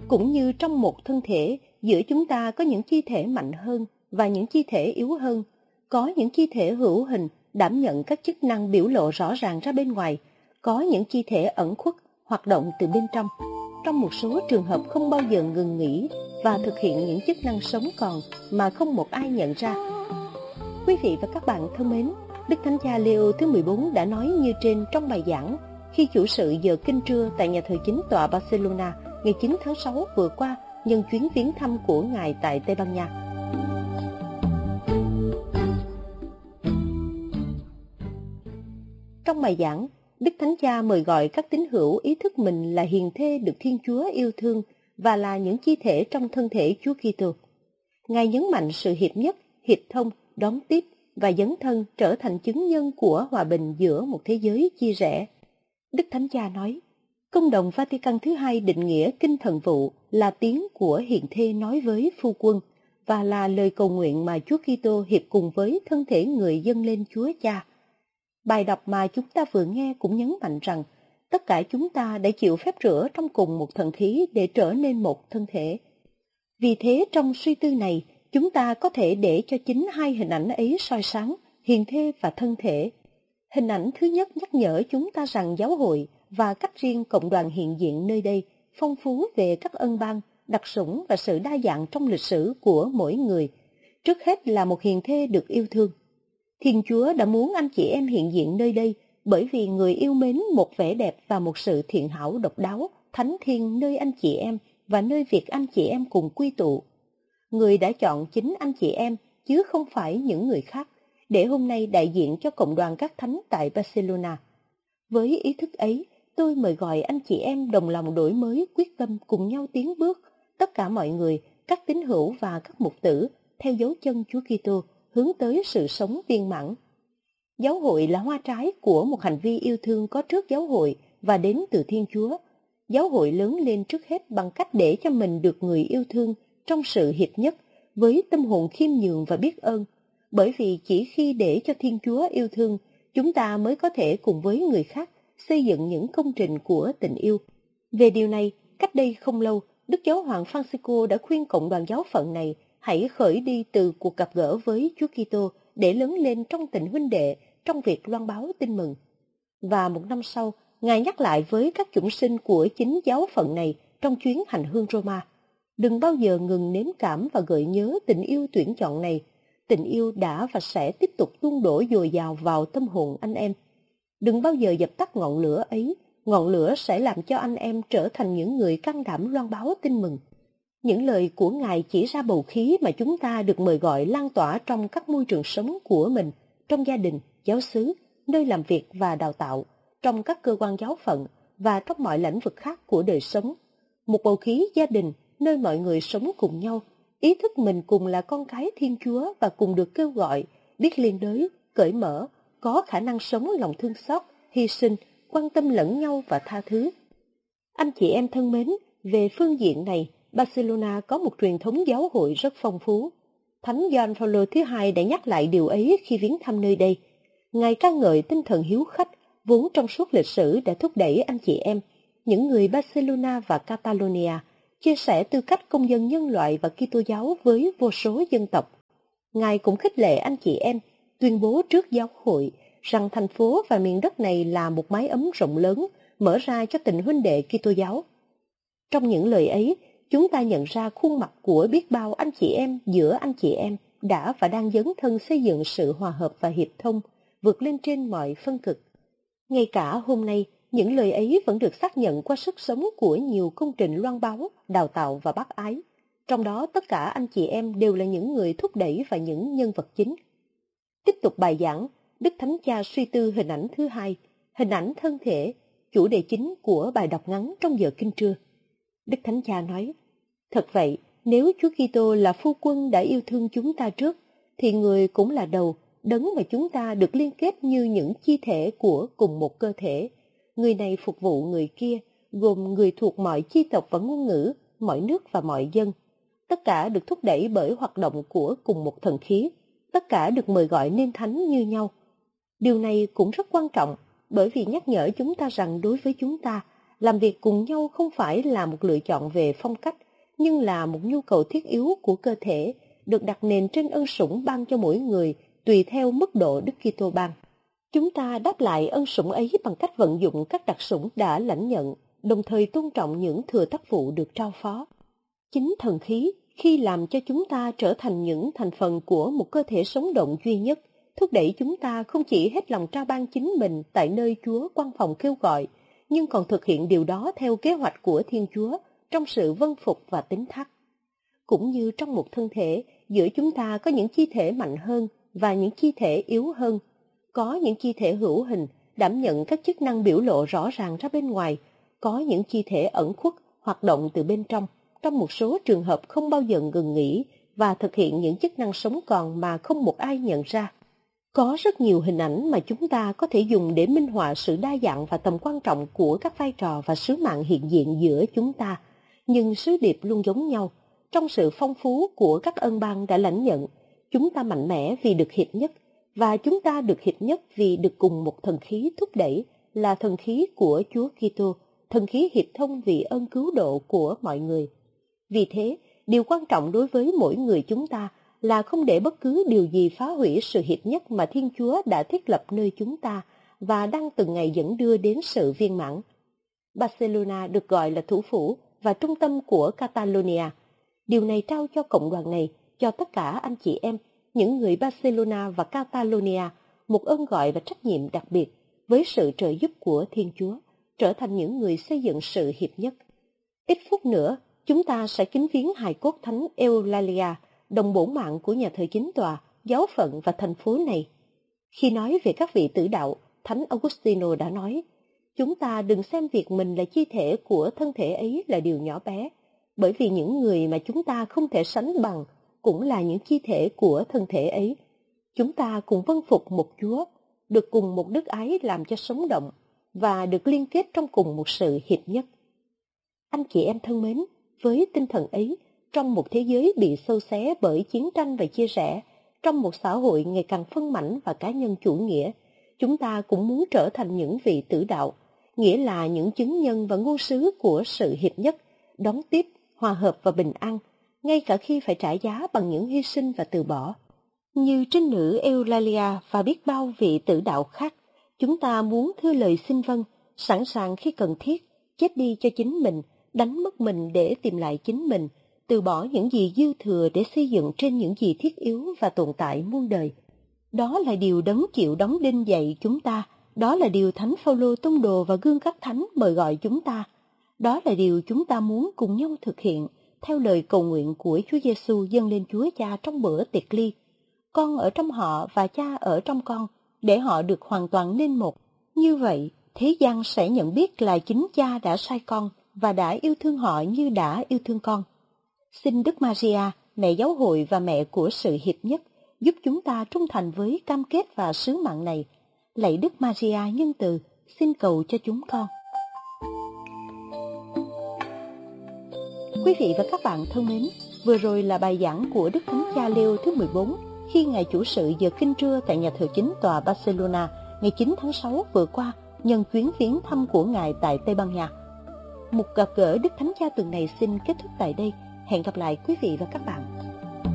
Cũng như trong một thân thể, giữa chúng ta có những chi thể mạnh hơn và những chi thể yếu hơn. Có những chi thể hữu hình đảm nhận các chức năng biểu lộ rõ ràng ra bên ngoài, có những chi thể ẩn khuất hoạt động từ bên trong. Trong một số trường hợp không bao giờ ngừng nghỉ và thực hiện những chức năng sống còn mà không một ai nhận ra. Quý vị và các bạn thân mến, Đức Thánh Cha Leo thứ 14 đã nói như trên trong bài giảng khi chủ sự giờ kinh trưa tại nhà thờ chính tọa Barcelona ngày 9 tháng 6 vừa qua nhân chuyến viếng thăm của Ngài tại Tây Ban Nha. Trong bài giảng, Đức Thánh Cha mời gọi các tín hữu ý thức mình là hiền thê được Thiên Chúa yêu thương và là những chi thể trong thân thể Chúa Kitô. Ngài nhấn mạnh sự hiệp nhất, hiệp thông, đón tiếp và dấn thân trở thành chứng nhân của hòa bình giữa một thế giới chia rẽ. Đức Thánh Cha nói, Công đồng Vatican thứ hai định nghĩa kinh thần vụ là tiếng của hiền thê nói với phu quân và là lời cầu nguyện mà Chúa Kitô hiệp cùng với thân thể người dâng lên Chúa Cha. Bài đọc mà chúng ta vừa nghe cũng nhấn mạnh rằng tất cả chúng ta đã chịu phép rửa trong cùng một thần khí để trở nên một thân thể. Vì thế trong suy tư này, chúng ta có thể để cho chính hai hình ảnh ấy soi sáng, hiền thê và thân thể. Hình ảnh thứ nhất nhắc nhở chúng ta rằng giáo hội và cách riêng cộng đoàn hiện diện nơi đây phong phú về các ân ban, đặc sủng và sự đa dạng trong lịch sử của mỗi người. Trước hết là một hiền thê được yêu thương. Thiên Chúa đã muốn anh chị em hiện diện nơi đây bởi vì người yêu mến một vẻ đẹp và một sự thiện hảo độc đáo, thánh thiêng nơi anh chị em và nơi việc anh chị em cùng quy tụ. Người đã chọn chính anh chị em chứ không phải những người khác để hôm nay đại diện cho cộng đoàn các thánh tại Barcelona. Với ý thức ấy, tôi mời gọi anh chị em đồng lòng đổi mới, quyết tâm cùng nhau tiến bước, tất cả mọi người, các tín hữu và các mục tử, theo dấu chân Chúa Kitô, hướng tới sự sống viên mãn. Giáo hội là hoa trái của một hành vi yêu thương có trước giáo hội và đến từ Thiên Chúa. Giáo hội lớn lên trước hết bằng cách để cho mình được người yêu thương trong sự hiệp nhất, với tâm hồn khiêm nhường và biết ơn. Bởi vì chỉ khi để cho Thiên Chúa yêu thương, chúng ta mới có thể cùng với người khác xây dựng những công trình của tình yêu. Về điều này, cách đây không lâu, Đức Giáo hoàng Francisco đã khuyên cộng đoàn giáo phận này hãy khởi đi từ cuộc gặp gỡ với Chúa Kitô để lớn lên trong tình huynh đệ, trong việc loan báo tin mừng. Và một năm sau, Ngài nhắc lại với các chủng sinh của chính giáo phận này trong chuyến hành hương Roma. Đừng bao giờ ngừng nếm cảm và gợi nhớ tình yêu tuyển chọn này. Tình yêu đã và sẽ tiếp tục tuôn đổ dồi dào vào tâm hồn anh em. Đừng bao giờ dập tắt ngọn lửa ấy. Ngọn lửa sẽ làm cho anh em trở thành những người can đảm loan báo tin mừng. Những lời của Ngài chỉ ra bầu khí mà chúng ta được mời gọi lan tỏa trong các môi trường sống của mình, trong gia đình, giáo xứ, nơi làm việc và đào tạo, trong các cơ quan giáo phận và trong mọi lĩnh vực khác của đời sống. Một bầu khí gia đình, nơi mọi người sống cùng nhau, ý thức mình cùng là con cái Thiên Chúa và cùng được kêu gọi, biết liên đới, cởi mở, có khả năng sống lòng thương xót, hy sinh, quan tâm lẫn nhau và tha thứ. Anh chị em thân mến, về phương diện này, Barcelona có một truyền thống giáo hội rất phong phú. Thánh Gioan Phaolô thứ hai đã nhắc lại điều ấy khi viếng thăm nơi đây. Ngài ca ngợi tinh thần hiếu khách, vốn trong suốt lịch sử đã thúc đẩy anh chị em, những người Barcelona và Catalonia, chia sẻ tư cách công dân nhân loại và Kitô giáo với vô số dân tộc. Ngài cũng khích lệ anh chị em, tuyên bố trước giáo hội rằng thành phố và miền đất này là một mái ấm rộng lớn, mở ra cho tình huynh đệ Kitô giáo. Trong những lời ấy, chúng ta nhận ra khuôn mặt của biết bao anh chị em giữa anh chị em đã và đang dấn thân xây dựng sự hòa hợp và hiệp thông, vượt lên trên mọi phân cực. Ngay cả hôm nay, những lời ấy vẫn được xác nhận qua sức sống của nhiều công trình loan báo, đào tạo và bác ái. Trong đó tất cả anh chị em đều là những người thúc đẩy và những nhân vật chính. Tiếp tục bài giảng, Đức Thánh Cha suy tư hình ảnh thứ hai, hình ảnh thân thể, chủ đề chính của bài đọc ngắn trong giờ kinh trưa. Đức Thánh Cha nói, thật vậy, nếu Chúa Kitô là phu quân đã yêu thương chúng ta trước, thì người cũng là đầu, đấng mà chúng ta được liên kết như những chi thể của cùng một cơ thể. Người này phục vụ người kia, gồm người thuộc mọi chi tộc và ngôn ngữ, mọi nước và mọi dân. Tất cả được thúc đẩy bởi hoạt động của cùng một thần khí, tất cả được mời gọi nên thánh như nhau. Điều này cũng rất quan trọng, bởi vì nhắc nhở chúng ta rằng đối với chúng ta, làm việc cùng nhau không phải là một lựa chọn về phong cách, nhưng là một nhu cầu thiết yếu của cơ thể, được đặt nền trên ân sủng ban cho mỗi người tùy theo mức độ Đức Kitô ban. Chúng ta đáp lại ân sủng ấy bằng cách vận dụng các đặc sủng đã lãnh nhận, đồng thời tôn trọng những thừa tác vụ được trao phó. Chính thần khí, khi làm cho chúng ta trở thành những thành phần của một cơ thể sống động duy nhất, thúc đẩy chúng ta không chỉ hết lòng trao ban chính mình tại nơi Chúa quan phòng kêu gọi, nhưng còn thực hiện điều đó theo kế hoạch của Thiên Chúa trong sự vâng phục và tín thác. Cũng như trong một thân thể, giữa chúng ta có những chi thể mạnh hơn và những chi thể yếu hơn. Có những chi thể hữu hình đảm nhận các chức năng biểu lộ rõ ràng ra bên ngoài, có những chi thể ẩn khuất hoạt động từ bên trong một số trường hợp không bao giờ ngừng nghỉ và thực hiện những chức năng sống còn mà không một ai nhận ra. Có rất nhiều hình ảnh mà chúng ta có thể dùng để minh họa sự đa dạng và tầm quan trọng của các vai trò và sứ mạng hiện diện giữa chúng ta, nhưng sứ điệp luôn giống nhau. Trong sự phong phú của các ân ban đã lãnh nhận, chúng ta mạnh mẽ vì được hiệp nhất, và chúng ta được hiệp nhất vì được cùng một thần khí thúc đẩy, là thần khí của Chúa Kitô, thần khí hiệp thông vì ơn cứu độ của mọi người. Vì thế, điều quan trọng đối với mỗi người chúng ta là không để bất cứ điều gì phá hủy sự hiệp nhất mà Thiên Chúa đã thiết lập nơi chúng ta và đang từng ngày dẫn đưa đến sự viên mãn. Barcelona được gọi là thủ phủ và trung tâm của Catalonia. Điều này trao cho cộng đoàn này, cho tất cả anh chị em, những người Barcelona và Catalonia, một ơn gọi và trách nhiệm đặc biệt với sự trợ giúp của Thiên Chúa, trở thành những người xây dựng sự hiệp nhất. Ít phút nữa, chúng ta sẽ kính viếng hài cốt Thánh Eulalia, đồng bổn mạng của nhà thờ chính tòa, giáo phận và thành phố này. Khi nói về các vị tử đạo, Thánh Augustino đã nói, chúng ta đừng xem việc mình là chi thể của thân thể ấy là điều nhỏ bé, bởi vì những người mà chúng ta không thể sánh bằng cũng là những chi thể của thân thể ấy. Chúng ta cùng vâng phục một Chúa, được cùng một đức ái làm cho sống động, và được liên kết trong cùng một sự hiệp nhất. Anh chị em thân mến, với tinh thần ấy, trong một thế giới bị xâu xé bởi chiến tranh và chia rẽ, trong một xã hội ngày càng phân mảnh và cá nhân chủ nghĩa, chúng ta cũng muốn trở thành những vị tử đạo, nghĩa là những chứng nhân và ngôn sứ của sự hiệp nhất, đón tiếp, hòa hợp và bình an, ngay cả khi phải trả giá bằng những hy sinh và từ bỏ. Như trinh nữ Eulalia và biết bao vị tử đạo khác, chúng ta muốn thưa lời xin vâng, sẵn sàng khi cần thiết, chết đi cho chính mình, đánh mất mình để tìm lại chính mình, từ bỏ những gì dư thừa để xây dựng trên những gì thiết yếu và tồn tại muôn đời. Đó là điều Đấng chịu đóng đinh dạy chúng ta, đó là điều Thánh Phaolô tông đồ và gương các thánh mời gọi chúng ta. Đó là điều chúng ta muốn cùng nhau thực hiện, theo lời cầu nguyện của Chúa Giêsu dâng lên Chúa Cha trong bữa tiệc ly. Con ở trong họ và Cha ở trong con, để họ được hoàn toàn nên một. Như vậy, thế gian sẽ nhận biết là chính Cha đã sai con và đã yêu thương họ như đã yêu thương con. Xin Đức Maria, mẹ giáo hội và mẹ của sự hiệp nhất, giúp chúng ta trung thành với cam kết và sứ mạng này. Lạy Đức Maria nhân từ, xin cầu cho chúng con. Quý vị và các bạn thân mến, vừa rồi là bài giảng của Đức Thánh Cha Leo thứ 14 khi Ngài chủ sự giờ kinh trưa tại nhà thờ chính tòa Barcelona ngày 9 tháng 6 vừa qua, nhân chuyến viếng thăm của Ngài tại Tây Ban Nha. Một gặp gỡ Đức Thánh Cha tuần này xin kết thúc tại đây. Hẹn gặp lại quý vị và các bạn.